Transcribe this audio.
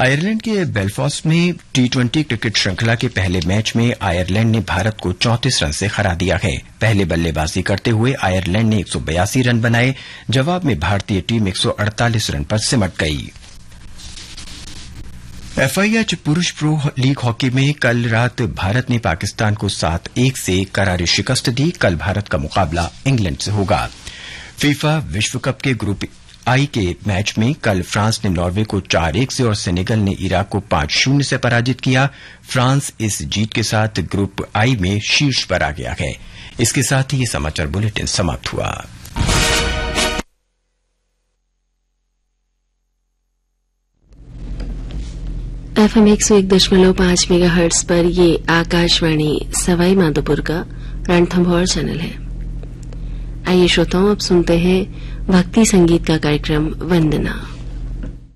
Ireland के Belfast में T20 cricket श्रृंखला के पहले मैच में आयरलैंड ने भारत को 34 रन से हरा दिया है। पहले बल्लेबाजी करते हुए आयरलैंड ने 182 रन बनाए। जवाब में भारतीय टीम 148 रन पर सिमट गई। FIH पुरुष प्रो लीग हॉकी में कल रात भारत ने पाकिस्तान को 7-1 से करारी शिकस्त दी। कल भारत का मुकाबला इंग्लैंड से होगा। फीफा विश्व कप के ग्रुप आई के मैच में कल फ्रांस ने नॉर्वे को 4-1 से और सेनेगल ने इराक को 5-0 से पराजित किया। फ्रांस इस जीत के साथ ग्रुप आई में शीर्ष पर आ गया है। इसके साथ ही ये समाचार बुलेटिन समाप्त हुआ। FM 101.5 मेगाहर्ट्ज पर ये आकाशवाणी सवाई माधोपुर का रणथंभौर चैनल है। आइए श्रोताओं, अब सुनते हैं भक्ति संगीत का कार्यक्रम वंदना।